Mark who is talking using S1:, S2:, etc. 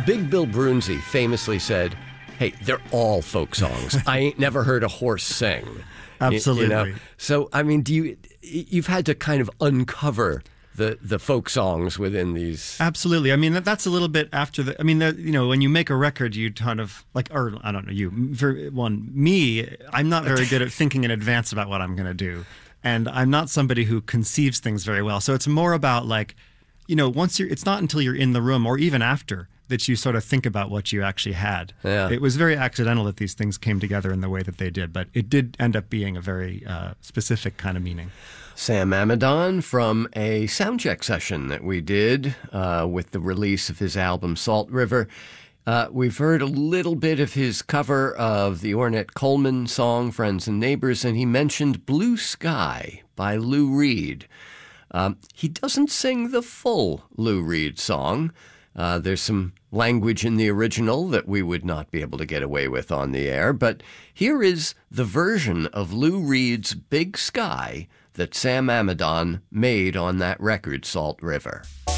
S1: Big Bill Broonzy famously said, hey, they're all folk songs. I ain't never heard a horse sing.
S2: Absolutely.
S1: You know? So, I mean, you've had to kind of uncover the folk songs within these.
S2: Absolutely. I mean, that's a little bit after when you make a record, you kind of or I don't know, I'm not very good at thinking in advance about what I'm going to do. And I'm not somebody who conceives things very well. So it's more about it's not until you're in the room or even after that you sort of think about what you actually had.
S1: Yeah.
S2: It was very accidental that these things came together in the way that they did, but it did end up being a very specific kind of meaning.
S1: Sam Amidon from a soundcheck session that we did with the release of his album Salt River. We've heard a little bit of his cover of the Ornette Coleman song Friends and Neighbors, and he mentioned Blue Sky by Lou Reed. He doesn't sing the full Lou Reed song. There's some language in the original that we would not be able to get away with on the air, but here is the version of Lou Reed's Big Sky that Sam Amidon made on that record, Salt River.